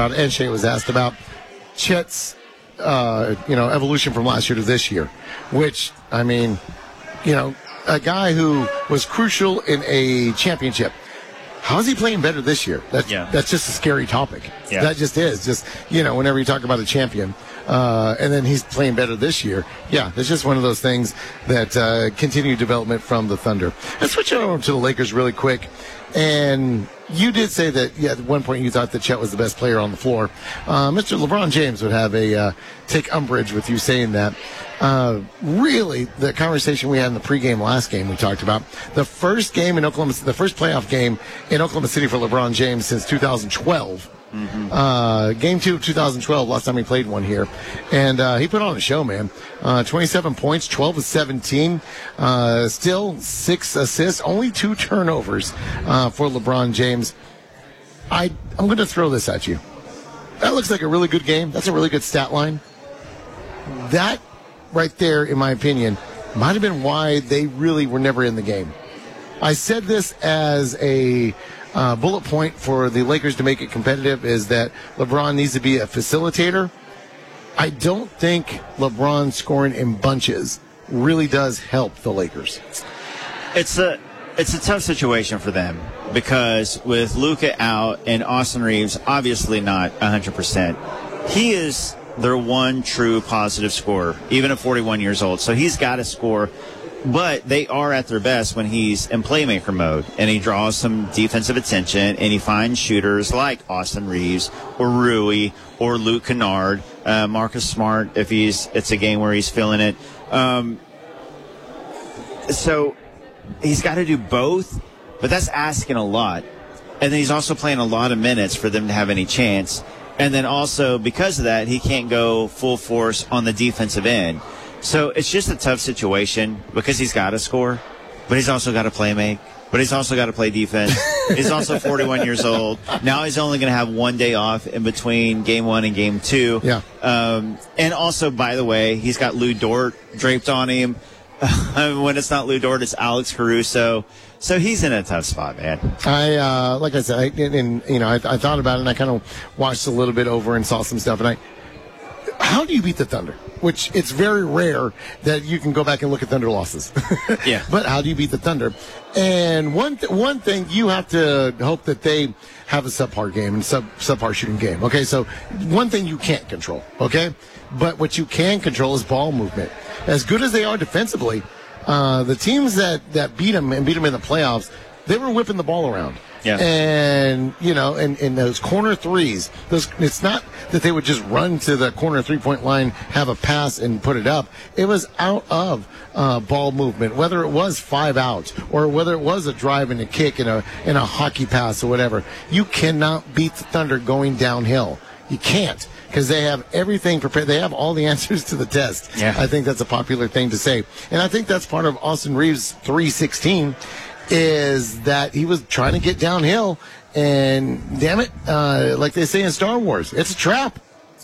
about, and Shea was asked about Chet's, evolution from last year to this year, which, I mean, a guy who was crucial in a championship. How is he playing better this year? That's just a scary topic. Yeah. That just is. Just, whenever you talk about a champion, and then he's playing better this year. Yeah, it's just one of those things that continued development from the Thunder. Let's switch over to the Lakers really quick. And you did say that, at one point you thought that Chet was the best player on the floor. Mr. LeBron James would have take umbrage with you saying that. Really, the conversation we had in the pregame last game we talked about, the first playoff game in Oklahoma City for LeBron James since 2012. Mm-hmm. Game 2 of 2012, last time he played one here. And he put on a show, man. 27 points, 12 of 17. Still 6 assists, only 2 turnovers for LeBron James. I'm going to throw this at you. That looks like a really good game. That's a really good stat line. That right there, in my opinion, might have been why they really were never in the game. I said this as a bullet point for the Lakers to make it competitive, is that LeBron needs to be a facilitator. I don't think LeBron scoring in bunches really does help the Lakers. It's a tough situation for them because with Luka out and Austin Reeves obviously not 100%, he is their one true positive scorer, even at 41 years old. So he's got to score. But they are at their best when he's in playmaker mode, and he draws some defensive attention, and he finds shooters like Austin Reeves or Rui or Luke Kennard, Marcus Smart if it's a game where he's feeling it. So he's got to do both, but that's asking a lot. And then he's also playing a lot of minutes for them to have any chance. And then also because of that, he can't go full force on the defensive end. So it's just a tough situation because he's got to score, but he's also got to play make, but he's also got to play defense. He's also 41 years old. Now he's only going to have one day off in between game 1 and game 2. Yeah. And also, by the way, he's got Lou Dort draped on him. When it's not Lou Dort, it's Alex Caruso. So he's in a tough spot, man. Like I said, I thought about it, and I kind of watched a little bit over and saw some stuff, and how do you beat the Thunder? Which it's very rare that you can go back and look at Thunder losses. Yeah. But how do you beat the Thunder? And one thing, you have to hope that they have a subpar game and subpar shooting game. Okay, so one thing you can't control. Okay, but what you can control is ball movement. As good as they are defensively, the teams that beat them in the playoffs, they were whipping the ball around. Yeah. And, and those corner threes, it's not that they would just run to the corner 3-point line, have a pass, and put it up. It was out of ball movement, whether it was 5 outs or whether it was a drive and a kick and a hockey pass or whatever. You cannot beat the Thunder going downhill. You can't, because they have everything prepared. They have all the answers to the test. Yeah. I think that's a popular thing to say. And I think that's part of Austin Reeves' 316. Is that he was trying to get downhill, and damn it, like they say in Star Wars, it's a trap.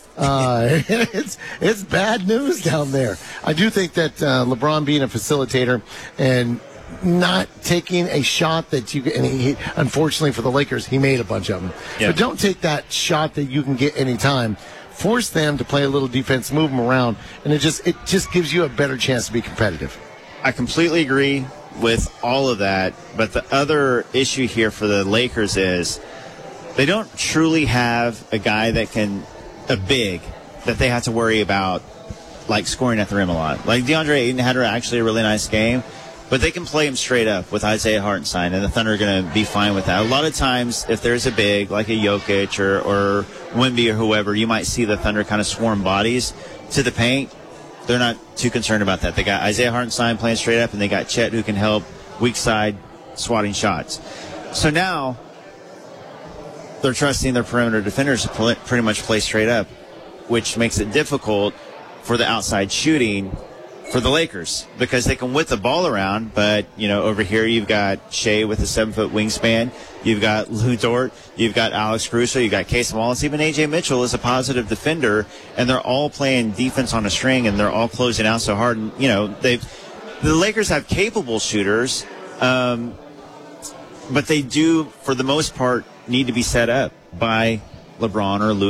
It's bad news down there. I do think that LeBron being a facilitator and not taking a shot that you and he unfortunately for the Lakers, he made a bunch of them. Yeah. But don't take that shot that you can get anytime. Force them to play a little defense, move them around, and it just gives you a better chance to be competitive. I completely agree with all of that, but the other issue here for the Lakers is they don't truly have a guy a big that they have to worry about, like scoring at the rim a lot. Like DeAndre Ayton had actually a really nice game, but they can play him straight up with Isaiah Hartenstein, and the Thunder are going to be fine with that. A lot of times, if there's a big, like a Jokic or Wemby or whoever, you might see the Thunder kind of swarm bodies to the paint. They're not too concerned about that. They got Isaiah Hartenstein playing straight up, and they got Chet who can help weak side swatting shots. So now they're trusting their perimeter defenders to pretty much play straight up, which makes it difficult for the outside shooting for the Lakers because they can whip the ball around. But, over here you've got Shea with a 7-foot wingspan. You've got Lou Dort. You've got Alex Caruso. You've got Casey Wallace. Even A.J. Mitchell is a positive defender, and they're all playing defense on a string, and they're all closing out so hard. And, the Lakers have capable shooters, but they do, for the most part, need to be set up by LeBron or Lou